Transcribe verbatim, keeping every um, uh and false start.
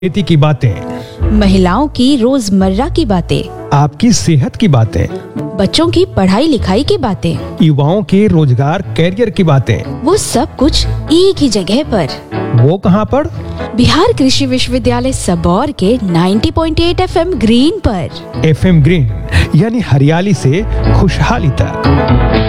खेती की बातें, महिलाओं की रोजमर्रा की बातें, आपकी सेहत की बातें, बच्चों की पढ़ाई लिखाई की बातें, युवाओं के रोजगार कैरियर की बातें। वो सब कुछ एक ही जगह पर। वो कहाँ पर? बिहार कृषि विश्वविद्यालय सबौर के नब्बे पॉइंट आठ एफएम ग्रीन पर। एफएम ग्रीन यानी हरियाली से खुशहाली तक।